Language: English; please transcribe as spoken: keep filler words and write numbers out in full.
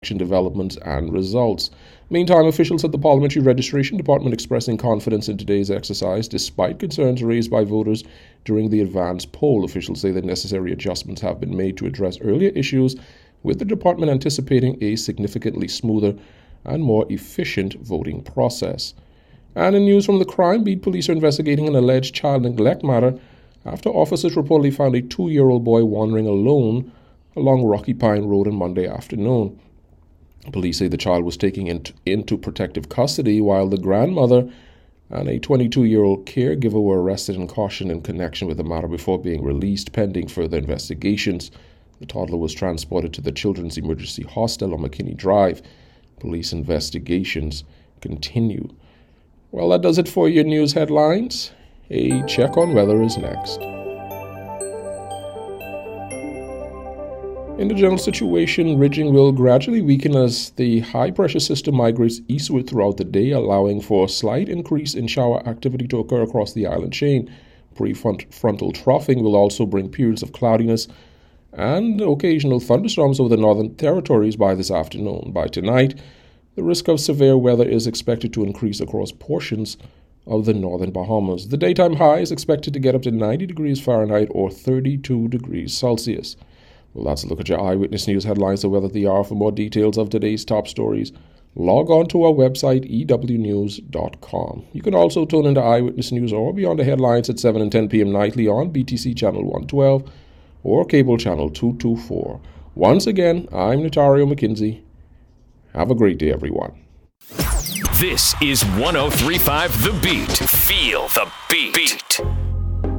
developments and results. Meantime, officials at the Parliamentary Registration Department expressing confidence in today's exercise despite concerns raised by voters during the advance poll. Officials say that necessary adjustments have been made to address earlier issues, with the department anticipating a significantly smoother and more efficient voting process. And in news from the crime beat, police are investigating an alleged child neglect matter after officers reportedly found a two-year-old boy wandering alone along Rocky Pine Road on Monday afternoon. Police say the child was taken into, into protective custody while the grandmother and a twenty-two-year-old caregiver were arrested and cautioned in connection with the matter before being released pending further investigations. The toddler was transported to the Children's Emergency Hospital on McKinney Drive. Police investigations continue. Well, that does it for your news headlines. A check on weather is next. In the general situation, ridging will gradually weaken as the high-pressure system migrates eastward throughout the day, allowing for a slight increase in shower activity to occur across the island chain. Prefrontal troughing will also bring periods of cloudiness and occasional thunderstorms over the northern territories by this afternoon. By tonight, the risk of severe weather is expected to increase across portions of the northern Bahamas. The daytime high is expected to get up to ninety degrees Fahrenheit or thirty-two degrees Celsius. Well, that's a look at your Eyewitness News headlines, the weather at the hour. For more details of today's top stories, log on to our website, e w news dot com. You can also tune into Eyewitness News or Beyond the Headlines at seven and ten p.m. nightly on B T C Channel one twelve or Cable Channel two twenty-four. Once again, I'm Notario McKenzie. Have a great day, everyone. This is one oh three point five The Beat. Feel the beat. beat.